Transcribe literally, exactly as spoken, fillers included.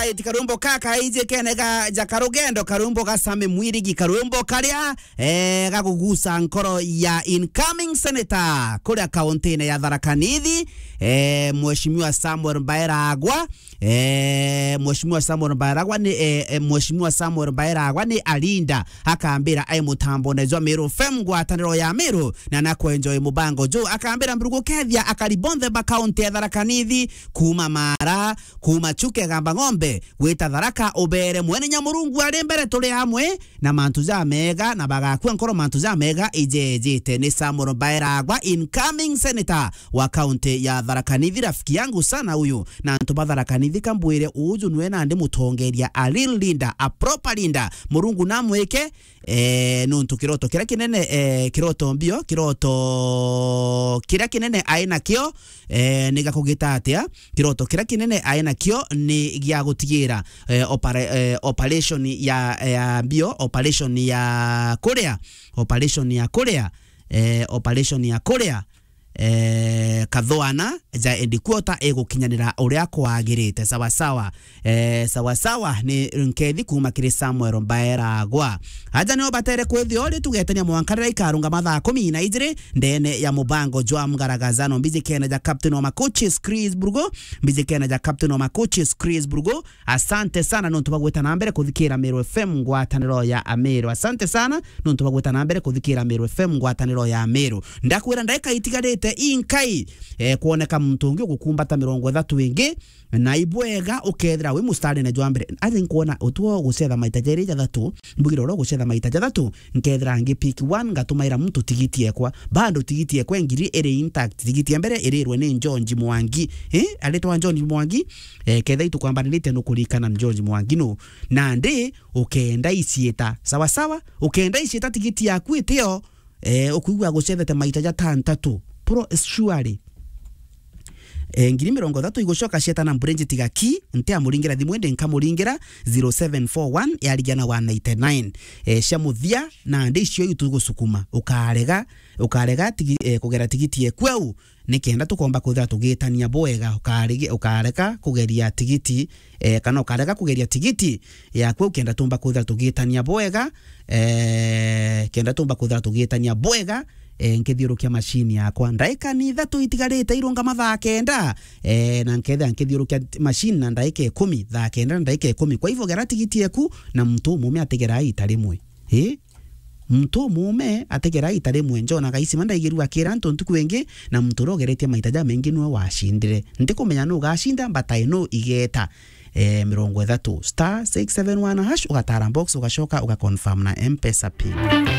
Alright, karumbo kaka ije kenega ja karugendo karumbo gasame mwirigi karumbo karia eh gakugusa nkoro ya incoming senator kule kaunti ya Tharaka Nithi eh Mheshimiwa Samuel Mbairagwa eh Mheshimiwa Samuel Mbairagwa ni eh, Mheshimiwa Samuel Mbairagwa ni alinda akaambira ai mutambo nezo Meru F M gwataniro ya Meru na nako enjoy mubango jo akaambira mburugo kethia akaribonde ba kaunti ya Tharaka Nithi kuma Mara kuma Chuke gamba ng'ombe wita Tharaka obere mwene Nyamurungu ari mbere tuli hamwe na mantu za mega na bagakwa nkoro mantu za mega ijejete ni Samuel Mbairagwa incoming senator wa kaunti ya Tharaka Nithi rafiki yangu sana huyu na ntu ba Tharaka Nithi kambwire uju nwe na ndi mutongeria a real leader a proper leader Murungu namweke eh nuntu kiroto kira kinene eh kiroto mbio kiroto kira kinene aina kio eh niga kugita atia kiroto kira kinene aina kio ni gya gutigira eh, opera, eh, operation ya ya mbio operation ya Korea operation ya Korea eh operation ya Korea eh kathwana ja endikuota egukinyanira uria kwagirite sawa sawa eh sawa sawa ni nkethi kuma kiri Samuel Mbairagwa aja ni obatere kwethio ri tugetania mwankarira ikarunga mathaa kumi na igiri ndene ya mubango jwa mgaragazano mbizi kena ja captain wa coaches Chris Burgo mbizi kena ja captain wa coaches Chris Burgo asante sana nontu bagweta na mbere kuthikira Meru F M ngwataniro ya Ameru asante sana nontu bagweta na mbere kuthikira Meru F M ngwataniro ya Ameru ndakwira ndaika itigarite inkai eh kuoneka mtungi gukumbata mirongo ithatu wingi na ibwega ukethira wi mustari na jwambere athi nkuona utuo gucetha maita jeri jathatu mbugiro ro gucetha maita jathatu nkethira ngi pick one ngatumaira mtu tigiti ekwa bado tigiti ekwa ngiri ere intact tigiti mbere irirwe ni Njonji Mwangi eh aletwa Njonji Mwangi eh ketha itu kwamba nilite no kulikana Njonji Mwangi no na ndi ukenda isieta sawa sawa ukenda isieta tigiti yaku itio eh ukuigwa gucetha maita jatantatu pro surely e, ngiri mirongo ithatu igushoka sheta na mbrenji tigaki nte amuringira thimwende nkamuringira zero seven four one yaligana one ninety-nine e, shamuthia na ndicio yitu gusukuma ukarega ukarega tigi, e, kugera tigiti ekweu nikenda tukomba kuthira tugitania bwega ukarege ukareka kugeria tigiti e, kana ukareka kugeria tigiti ya kwe ukenda tumba kuthira tugitania bwega e, kenda tumba kuthira tugitania bwega e, nkethiurukia machine yakwa ndaika ni ithatu itigarite irunga mathaa kenda e, na nketha nkethiurukia machine na ndaika ikumi thaa kenda na ndaika ikumi kwa hivyo gera tigiti eku na mtu mume ategera itarimwe eh mtu mume ategera itarimwe njona gaisi manda igiru akira ntontu kwenge na mtu rogeretie maitaja mengi no washindire ndikumenya no gashinda mbatai no igeta eh mirongo ithatu star six seven one hash ugatara box ugashoka ugaconfirm na M-Pesa pin.